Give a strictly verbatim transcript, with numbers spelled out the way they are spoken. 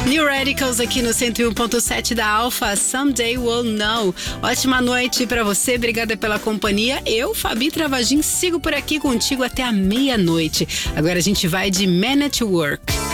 New Radicals aqui no cento e um ponto sete da Alfa, Someday We'll Know. Ótima noite pra você, obrigada pela companhia. Eu, Fabi Travagin, sigo por aqui contigo até a meia-noite. Agora a gente vai de Man at Work.